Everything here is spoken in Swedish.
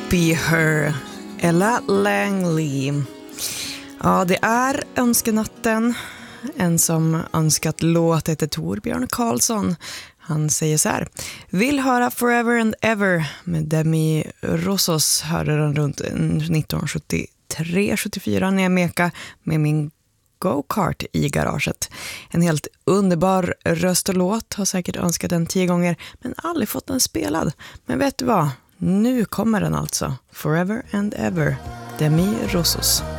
Be Her, Ella Langley. Ja, det är önskenatten. En som önskat låt heter Torbjörn Karlsson. Han säger så här: vill höra Forever and Ever med Demi Rossos. Hörde den runt 1973-74 när jag meka med min go-kart i garaget. En helt underbar röst och låt. Har säkert önskat den 10 gånger men aldrig fått den spelad. Men vet du vad? Nu kommer den alltså. Forever and Ever, Demi Rossos.